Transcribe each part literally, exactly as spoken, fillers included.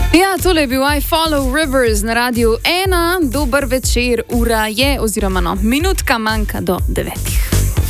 Ja, tole je bil I Follow Rivers na Radiu ena. Dober večer, ura je, oziroma no, minutka manjka do devetih.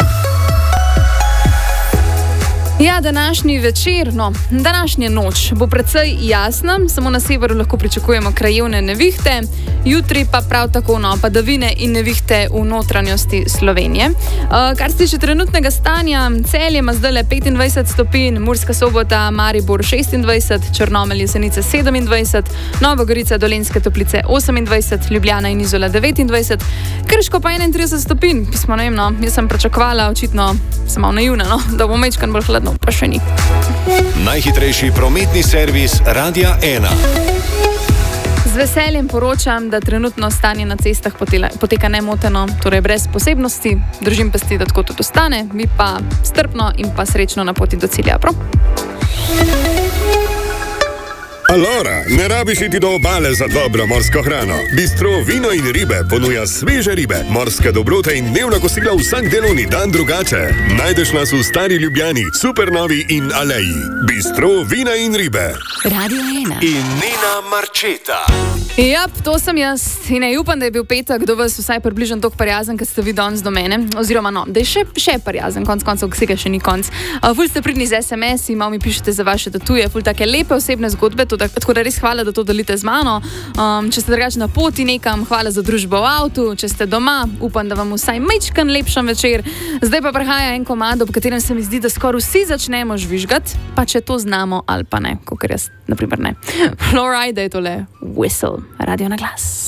Ja, današnji večer, no, današnja noč bo precej jasna, samo na severu lahko pričakujemo krajevne nevihte, jutri pa prav tako no, padavine in nevihte v notranjosti Slovenije. Uh, kar se tiče trenutnega stanja, Celje ima zdaj le petindvajset stopinj, Murska Sobota, Maribor šestindvajset, Črnomelj, Jesenice sedemindvajset, Nova Gorica, Dolenjske Toplice osemindvajset, Ljubljana in Izola devetindvajset, Krško pa enaintrideset stopinj. Pismo, ne vem, no, jaz sem pričakovala, očitno sem malo naivna, no, da bo mečkan bolj hladno. Pa še ni. Najhitrejši prometni servis Radia ena. Z veseljem poročam, da trenutno stanje na cestah poteka nemoteno, torej brez posebnosti. Držim pesti, da tako tudi ostane, vi pa strpno in pa srečno na poti do cilja. Prav? Alora, ne rabiš iti do obale za dobro morsko hrano. Bistro Vino in ribe ponuja sveže ribe, morske dobrote in dnevna kosila vsak delovni dan drugače. Najdeš nas v Stari Ljubljani, Supernovi in Aleji. Bistro Vina in ribe. Radio ena. In Nina Marčeta. Ja, to sem jaz. In ne upam, da je bil petek do vas vsaj približno toliko prijazen, kot ste vi danes do mene. Oziroma, no, da je še, še prijazen, konc koncev, vsega še ni konc. Uh, ful ste pridni z es em es, malo mi pišete za vaše tatuje, ful take lepe osebne zgodbe, to, da, tako da res hvala, da to delite z mano. Um, če ste drugače na poti nekam, hvala za družbo v avtu, če ste doma, upam, da vam vsaj majčkan lepšem večer. Zdaj pa prihaja en komad, ob katerem se mi zdi, da skoraj vsi začnemo žvižgati, pa če to znamo ali pa ne, kakor jaz, na primer ne. Florida je tole Whistle. Radio na glas.